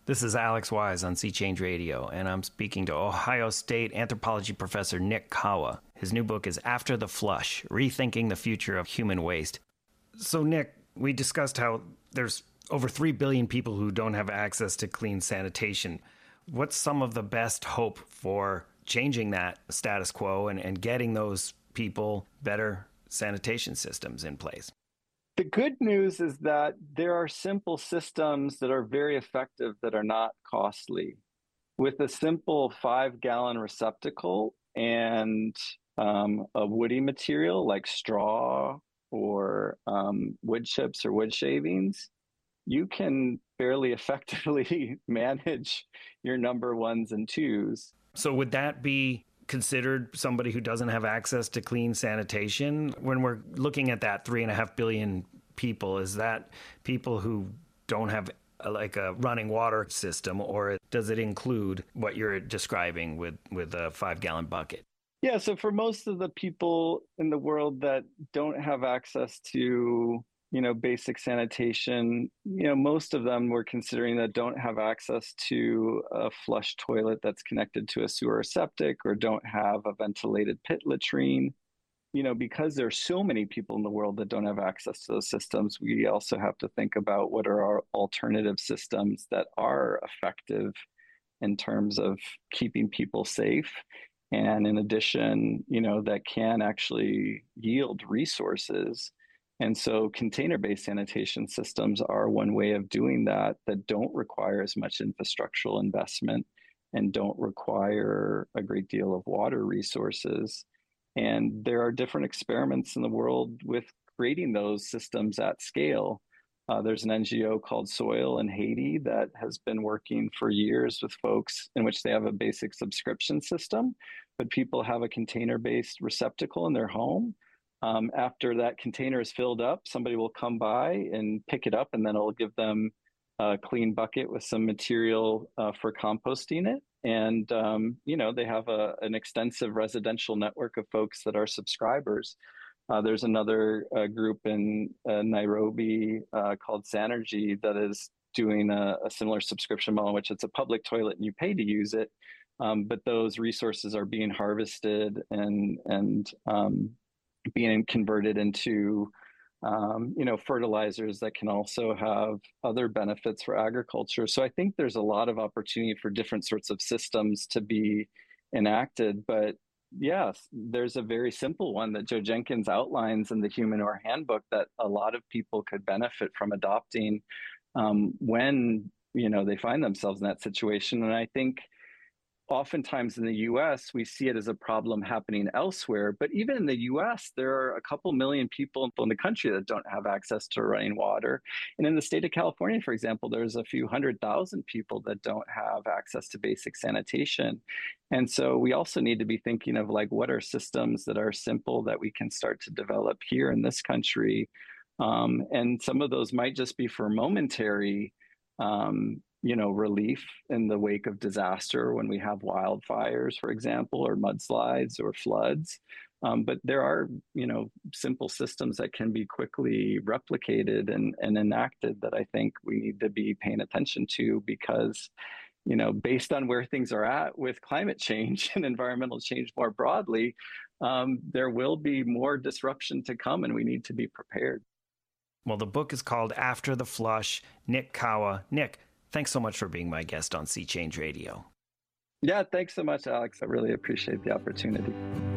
This is Alex Wise on Sea Change Radio, and I'm speaking to Ohio State anthropology professor Nick Kawa. His new book is After the Flush, Rethinking the Future of Human Waste. So, Nick, we discussed how there's over 3 billion people who don't have access to clean sanitation. What's some of the best hope for changing that status quo and getting those people better sanitation systems in place? The good news is that there are simple systems that are very effective that are not costly. With a simple 5-gallon receptacle and a woody material like straw or wood chips or wood shavings, you can fairly effectively manage your number ones and twos. So would that be considered somebody who doesn't have access to clean sanitation? When we're looking at that 3.5 billion people, is that people who don't have like a running water system, or does it include what you're describing with a 5-gallon bucket? Yeah, so for most of the people in the world that don't have access to, basic sanitation, most of them we're considering that don't have access to a flush toilet that's connected to a sewer or septic, or don't have a ventilated pit latrine. Because there's so many people in the world that don't have access to those systems, we also have to think about what are our alternative systems that are effective in terms of keeping people safe. And in addition, that can actually yield resources. And so container-based sanitation systems are one way of doing that don't require as much infrastructural investment and don't require a great deal of water resources. And there are different experiments in the world with creating those systems at scale. There's an NGO called Soil in Haiti that has been working for years with folks in which they have a basic subscription system, but people have a container-based receptacle in their home. After that container is filled up, somebody will come by and pick it up, and then it'll give them a clean bucket with some material for composting it. And, they have an extensive residential network of folks that are subscribers. There's another group in Nairobi called Sanergy that is doing a similar subscription model, in which it's a public toilet and you pay to use it. But those resources are being harvested and being converted into fertilizers that can also have other benefits for agriculture. So I think there's a lot of opportunity for different sorts of systems to be enacted. But yes, there's a very simple one that Joe Jenkins outlines in the Humanure Handbook that a lot of people could benefit from adopting when they find themselves in that situation. And I think oftentimes in the US, we see it as a problem happening elsewhere. But even in the US, there are a couple million people in the country that don't have access to running water. And in the state of California, for example, there's a few 100,000 people that don't have access to basic sanitation. And so we also need to be thinking of what are systems that are simple that we can start to develop here in this country. And some of those might just be for momentary relief in the wake of disaster when we have wildfires, for example, or mudslides or floods. But there are, simple systems that can be quickly replicated and enacted that I think we need to be paying attention to because, based on where things are at with climate change and environmental change more broadly, there will be more disruption to come and we need to be prepared. Well, the book is called After the Flush. Nick Kawa. Nick, thanks so much for being my guest on Sea Change Radio. Yeah, thanks so much, Alex. I really appreciate the opportunity.